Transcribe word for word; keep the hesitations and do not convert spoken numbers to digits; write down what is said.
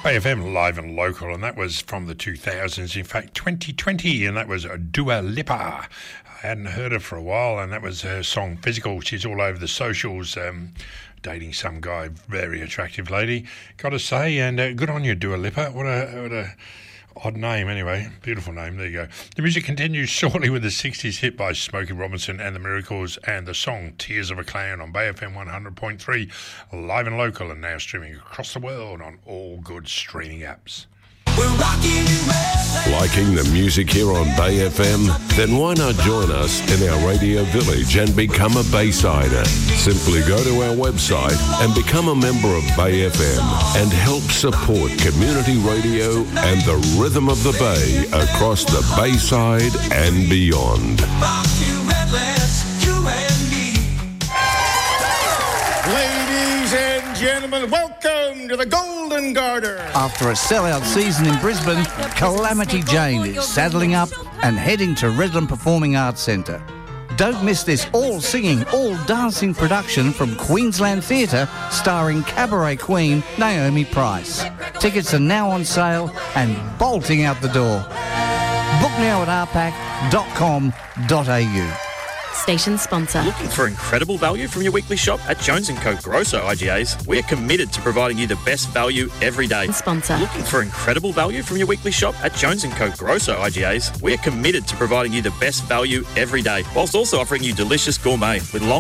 A F M live and local, and that was from the two thousands, in fact twenty twenty, and that was Dua Lipa. I hadn't heard her for a while, and that was her song Physical. She's all over the socials, um, dating some guy, very attractive lady, got to say, and uh, good on you, Dua Lipa. What a, what a odd name anyway, beautiful name, there you go. The music continues shortly with the sixties hit by Smokey Robinson and the Miracles, and the song Tears of a Clown on Bay F M one hundred point three, live and local, and now streaming across the world on all good streaming apps. Liking the music here on Bay F M? Then why not join us in our radio village and become a Baysider? Simply go to our website and become a member of Bay F M and help support community radio and the rhythm of the Bay across the Bayside and beyond. Ladies and gentlemen, welcome to the Golden Garter. After a sellout season in Brisbane, Calamity Jane is saddling up and heading to Redland Performing Arts Centre. Don't miss this all-singing, all-dancing production from Queensland Theatre starring cabaret queen Naomi Price. Tickets are now on sale and bolting out the door. Book now at r pac dot com dot a u. Station sponsor. Looking for incredible value from your weekly shop? At Jones and Co Grosso I G As, we are committed to providing you the best value every day. Sponsor. Looking for incredible value from your weekly shop? At Jones and Co Grosso I G As, we are committed to providing you the best value every day, whilst also offering you delicious gourmet with long